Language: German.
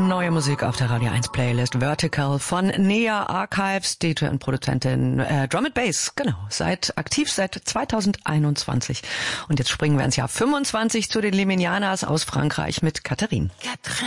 Neue Musik auf der Radio 1 Playlist Vertical von Nea Archives, DJ und Produzentin Drum and Bass, genau, aktiv seit 2021. Und jetzt springen wir ins Jahr 25 zu den Liminianas aus Frankreich mit Catherine.